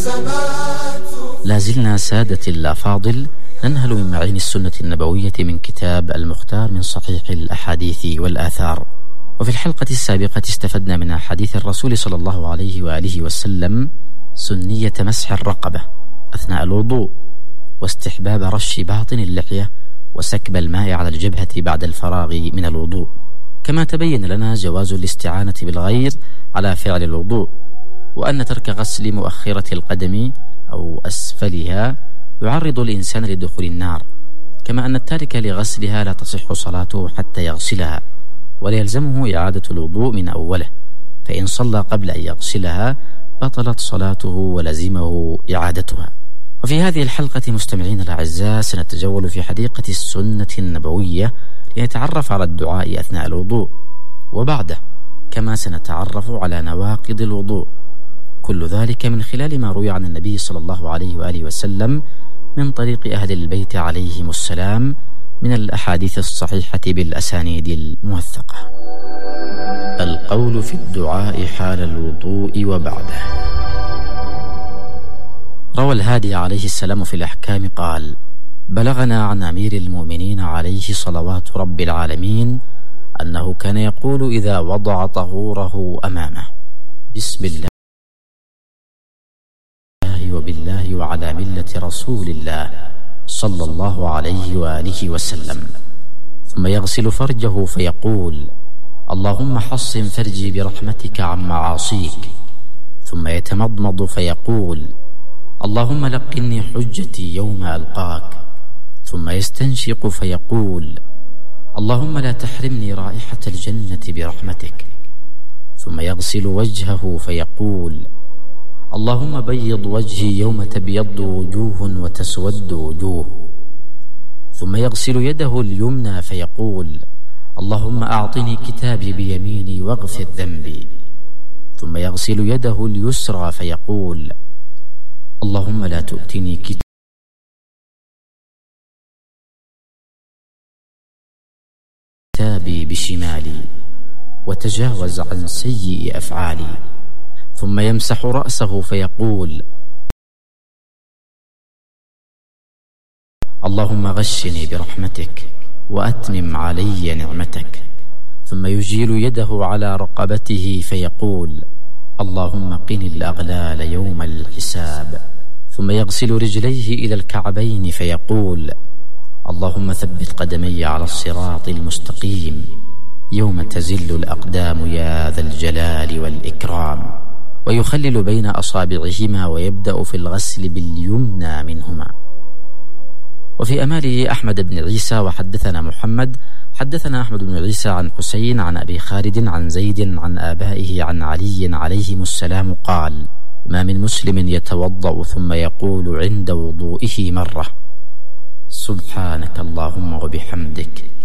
لا زلنا سادتي الأفاضل ننهل من معين السنة النبوية من كتاب المختار من صحيح الأحاديث والآثار. وفي الحلقة السابقة استفدنا من حديث الرسول صلى الله عليه وآله وسلم سنية مسح الرقبة أثناء الوضوء، واستحباب رش باطن اللحية، وسكب الماء على الجبهة بعد الفراغ من الوضوء. كما تبين لنا جواز الاستعانة بالغير على فعل الوضوء، وأن ترك غسل مؤخرة القدم أو أسفلها يعرض الإنسان لدخول النار، كما أن التارك لغسلها لا تصح صلاته حتى يغسلها، ولا يلزمه إعادة الوضوء من أوله، فإن صلى قبل أن يغسلها بطلت صلاته ولزمه إعادتها. وفي هذه الحلقة مستمعين الأعزاء سنتجول في حديقة السنة النبوية لنتعرف على الدعاء أثناء الوضوء وبعده، كما سنتعرف على نواقض الوضوء، كل ذلك من خلال ما روي عن النبي صلى الله عليه وآله وسلم من طريق أهل البيت عليهم السلام من الأحاديث الصحيحة بالأسانيد الموثقة. القول في الدعاء حال الوضوء وبعده. روى الهادي عليه السلام في الأحكام قال: بلغنا عن أمير المؤمنين عليه صلوات رب العالمين أنه كان يقول إذا وضع طهوره أمامه: بسم الله وبالله وعلى ملة رسول الله صلى الله عليه وآله وسلم، ثم يغسل فرجه فيقول: اللهم حصن فرجي برحمتك عن معاصيك، ثم يتمضمض فيقول: اللهم لقني حجتي يوم ألقاك، ثم يستنشق فيقول: اللهم لا تحرمني رائحة الجنة برحمتك، ثم يغسل وجهه فيقول: اللهم بيض وجهي يوم تبيض وجوه وتسود وجوه، ثم يغسل يده اليمنى فيقول: اللهم أعطني كتابي بيميني واغفر ذنبي، ثم يغسل يده اليسرى فيقول: اللهم لا تؤتني كتابي بشمالي وتجاوز عن سيئ أفعالي، ثم يمسح رأسه فيقول: اللهم غشني برحمتك وأتمم علي نعمتك، ثم يجيل يده على رقبته فيقول: اللهم قني الأغلال يوم الحساب، ثم يغسل رجليه إلى الكعبين فيقول: اللهم ثبت قدمي على الصراط المستقيم يوم تزل الأقدام يا ذا الجلال والإكرام، ويخلل بين أصابعهما ويبدأ في الغسل باليمنى منهما. وفي أماله أحمد بن عيسى وحدثنا محمد حدثنا أحمد بن عيسى عن حسين عن أبي خالد عن زيد عن آبائه عن علي عليهم السلام قال: ما من مسلم يتوضأ ثم يقول عند وضوئه مرة: سبحانك اللهم وبحمدك